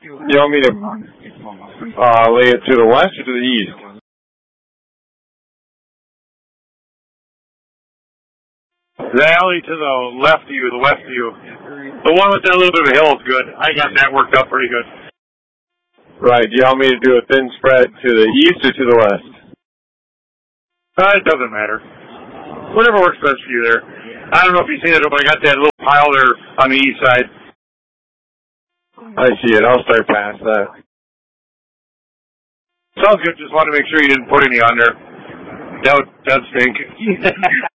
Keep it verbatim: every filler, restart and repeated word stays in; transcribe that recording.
You want me to uh, lay it to the west or to the east? The alley to the left of you, the west of you. The one with that little bit of a hill is good. I got that worked out pretty good. Right. Do you want me to do a thin spread to the east or to the west? Uh, it doesn't matter. Whatever works best for you there. I don't know if you see that, but I got that little pile there on the east side. I see it. I'll start past that. Sounds good. Just want to make sure you didn't put any on there. That would, that'd stink.